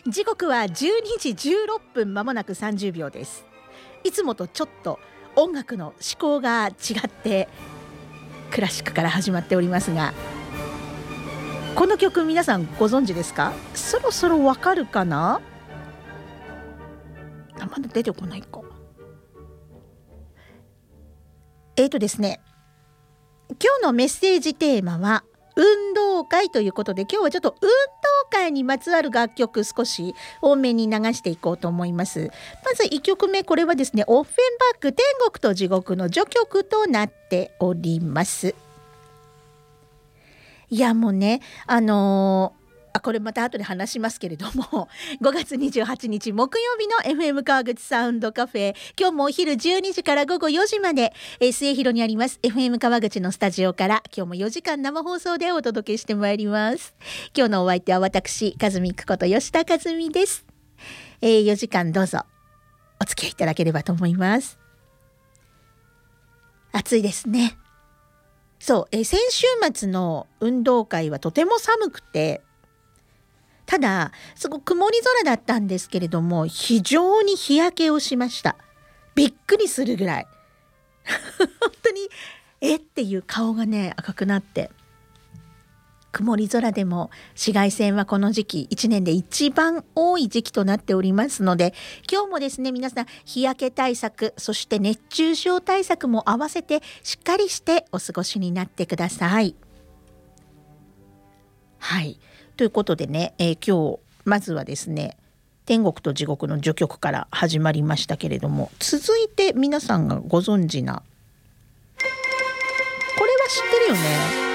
時刻は12時16分まもなく30秒です。いつもとちょっと音楽の思考が違ってクラシックから始まっておりますが、この曲皆さんご存知ですか？そろそろわかるかな？まだ出てこないか。ですね、今日のメッセージテーマは運動会ということで、今日はちょっと運動会にまつわる楽曲少し多めに流していこうと思います。まず1曲目、これはですね、オッフェンバック天国と地獄の序曲となっております。いやもうね、これまた後で話しますけれども、5月28日木曜日の FM 川口サウンドカフェ、今日もお昼12時から午後4時まで、末広にあります FM 川口のスタジオから今日も4時間生放送でお届けしてまいります。今日のお相手は私、和美久こと吉田和美です。4時間どうぞお付き合いいただければと思います。暑いですね。そう、先週末の運動会はとても寒くて、ただすごく曇り空だったんですけれども、非常に日焼けをしました。びっくりするぐらい本当にっていう顔がね赤くなって、曇り空でも紫外線はこの時期1年で一番多い時期となっておりますので、今日もですね皆さん日焼け対策、そして熱中症対策も合わせてしっかりしてお過ごしになってください。はい、ということでね、今日まずはですね天国と地獄の序曲から始まりましたけれども、続いて皆さんがご存知な、これは知ってるよね。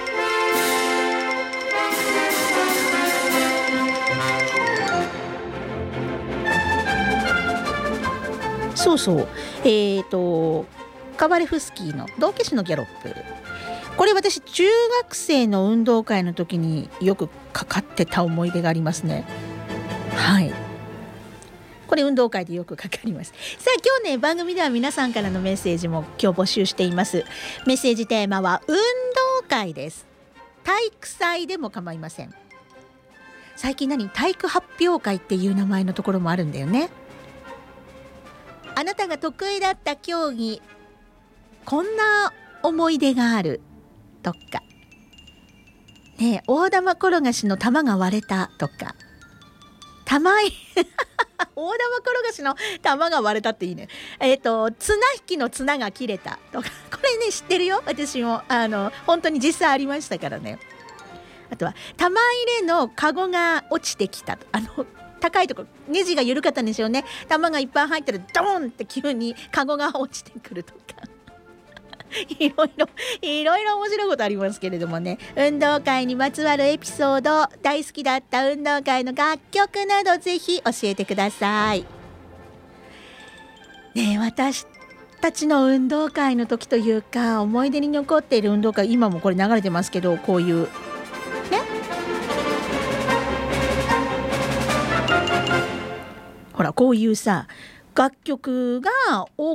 そうそう、カバレフスキーの道化師のギャロップ。これ私中学生の運動会の時によくかかってた思い出がありますね。はい、これ運動会でよくかかります。さあ今日ね、番組では皆さんからのメッセージも今日募集しています。メッセージテーマは運動会です。体育祭でも構いません。最近体育発表会っていう名前のところもあるんだよね。あなたが得意だった競技、こんな思い出があるとかね、大玉転がしの玉が割れたとか、大玉転がしの玉が割れたっていいね。綱引きの綱が切れたとか、これね知ってるよ。私も本当に実際ありましたからね。あとは玉入れのカゴが落ちてきた、高いところネジが緩かったんですよね。玉がいっぱい入ってる、ドーンって急にカゴが落ちてくるとかいろいろ面白いことありますけれどもね、運動会にまつわるエピソード、大好きだった運動会の楽曲などぜひ教えてくださいね。私たちの運動会の時というか、思い出に残っている運動会、今もこれ流れてますけど、こういうね、ほらこういうさ楽曲が多